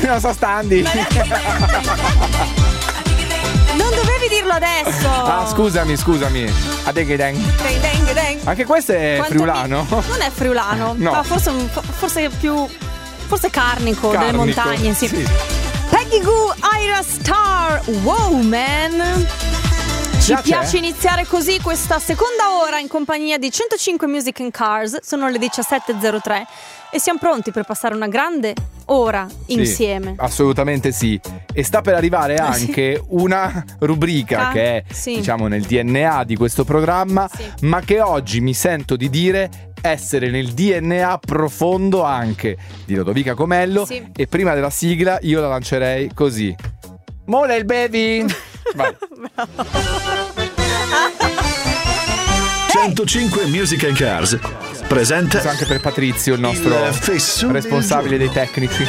non so standi. Non dovevi dirlo adesso. Ah, scusami. Anche questo è friulano? Non è friulano, No. ma forse carnico delle montagne, sì. Peggy Gou, Ira Star. Wow, man. Ci piace iniziare così questa seconda ora in compagnia di 105 Music and Cars. Sono le 17.03 e siamo pronti per passare una grande ora insieme. Assolutamente sì. E sta per arrivare anche una rubrica che è diciamo nel DNA di questo programma, ma che oggi mi sento di dire essere nel DNA profondo anche di Lodovica Comello. E prima della sigla io la lancerei così: Mole il baby. Vai. 105 Music and Cars presenta anche per Patrizio, il nostro responsabile dei tecnici.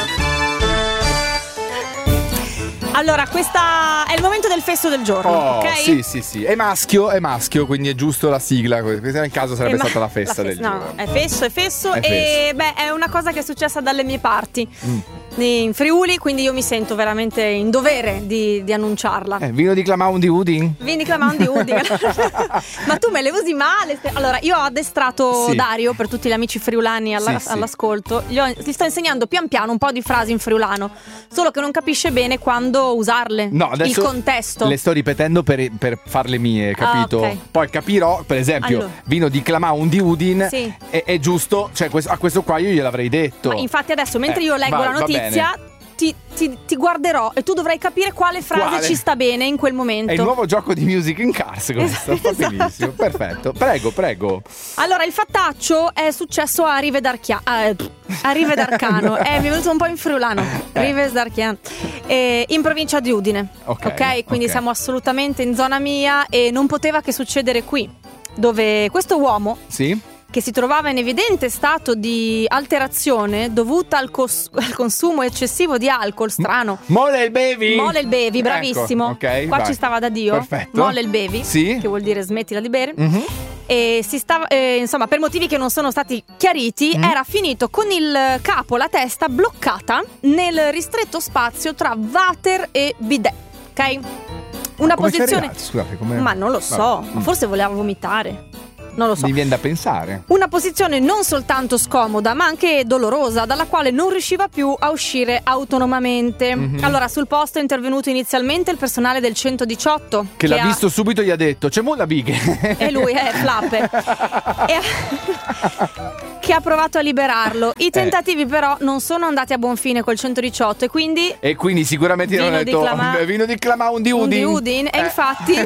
Allora, questa è il momento del festo del giorno, ok? Sì. È maschio, quindi è giusto la sigla. In caso sarebbe stata la festa del giorno. No, è festo. E beh, è una cosa che è successa dalle mie parti in Friuli, quindi io mi sento veramente in dovere di annunciarla. Vino di Clamaun di Udin? Vino di Clamaun di Udin. Ma tu me le usi male. Allora, io ho addestrato Dario, per tutti gli amici friulani all'ascolto. Gli sto insegnando pian piano un po' di frasi in friulano, solo che non capisce bene quando usarle. No, adesso il contesto. Le sto ripetendo per farle mie, capito? Okay. Poi capirò, per esempio, vino di Clamaun di Udin è giusto, cioè a questo qua io gliel'avrei detto. Ma infatti adesso mentre io leggo la notizia ti guarderò e tu dovrai capire quale frase ci sta bene in quel momento. È il nuovo gioco di Music in Cars questo. Fa benissimo. Perfetto. Prego. Allora, il fattaccio è successo a Rive d'Arcano. Mi è venuto un po' in friulano. Rive d'Arcano, in provincia di Udine. Ok? Quindi siamo assolutamente in zona mia e non poteva che succedere qui, dove questo uomo che si trovava in evidente stato di alterazione dovuta al consumo eccessivo di alcol, strano. Mole il bevi, bravissimo. Ecco, qua ci stava da Dio. Perfetto. Mole il bevi, che vuol dire smettila di bere. E si stava, insomma, per motivi che non sono stati chiariti, era finito con il capo, la testa bloccata nel ristretto spazio tra water e bidet. Ok? Una posizione. Scusate, come... Ma non lo so, ma forse voleva vomitare. Non lo so. Mi viene da pensare. Una posizione non soltanto scomoda, ma anche dolorosa, dalla quale non riusciva più a uscire autonomamente. Allora, sul posto è intervenuto inizialmente il personale del 118 che l'ha visto subito, gli ha detto: c'è molta bighe. E lui è flapper. Che ha provato a liberarlo. I tentativi però non sono andati a buon fine col 118 e quindi sicuramente hanno detto vino di Clamaun di Udin. E infatti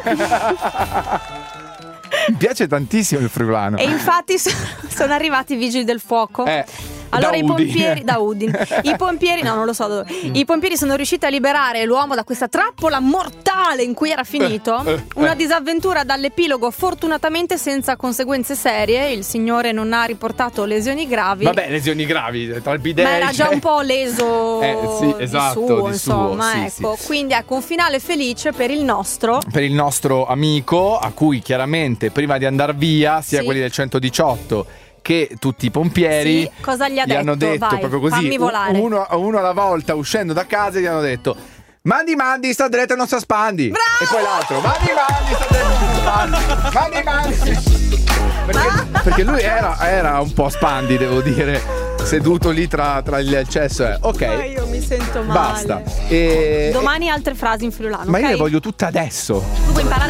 mi piace tantissimo il friulano. E infatti sono arrivati i vigili del fuoco. Allora i pompieri da Udin. I pompieri non lo so dove. I pompieri sono riusciti a liberare l'uomo da questa trappola mortale in cui era finito. Una disavventura dall'epilogo fortunatamente senza conseguenze serie. Il signore non ha riportato lesioni gravi. Vabbè, lesioni gravi tra il bidet. Ma era già un po' leso di suo, insomma, ecco. Quindi ecco, un finale felice per il nostro amico, a cui chiaramente prima di andare via sia quelli del 118 che tutti i pompieri cosa gli hanno detto vai, proprio così, fammi volare. uno alla volta, uscendo da casa, gli hanno detto: mandi, sta dritto, non sta spandi. Bravo! E poi l'altro: mandi, sta dritto, non sta spandi. Perché lui era un po' spandi, devo dire, seduto lì tra il cesso. Ok, io mi sento male. Basta. Domani altre frasi in friulano. Ma io le voglio tutte adesso. Tu puoi imparare